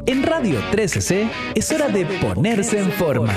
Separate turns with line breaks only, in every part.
En Radio 13C es hora de ponerse en forma.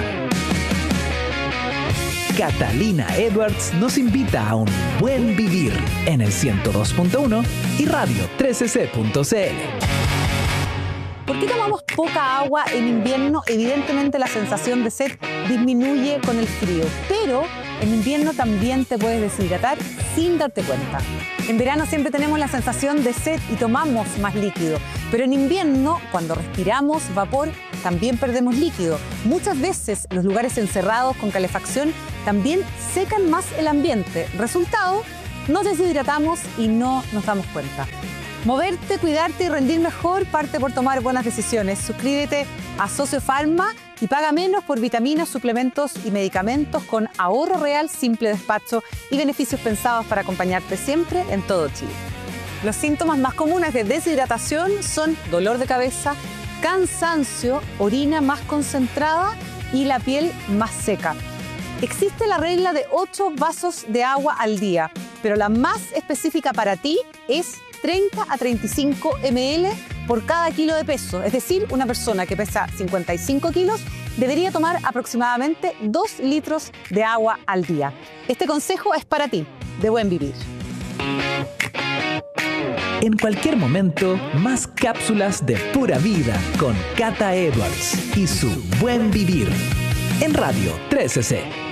Catalina Edwards nos invita a un buen vivir en el 102.1 y radio 13c.cl.
¿Por qué tomamos poca agua en invierno? Evidentemente la sensación de sed disminuye con el frío, pero en invierno también te puedes deshidratar sin darte cuenta. En verano siempre tenemos la sensación de sed y tomamos más líquido, pero en invierno, cuando respiramos vapor, también perdemos líquido. Muchas veces los lugares encerrados con calefacción también secan más el ambiente. Resultado, nos deshidratamos y no nos damos cuenta. Moverte, cuidarte y rendir mejor parte por tomar buenas decisiones. Suscríbete a Sociopharma y paga menos por vitaminas, suplementos y medicamentos con ahorro real, simple despacho y beneficios pensados para acompañarte siempre en todo Chile. Los síntomas más comunes de deshidratación son dolor de cabeza, cansancio, orina más concentrada y la piel más seca. Existe la regla de 8 vasos de agua al día, pero la más específica para ti es 30 a 35 ml por cada kilo de peso. Es decir, una persona que pesa 55 kilos debería tomar aproximadamente 2 litros de agua al día. Este consejo es para ti, de buen vivir.
En cualquier momento, más cápsulas de pura vida con Cata Edwards y su buen vivir en Radio 13C.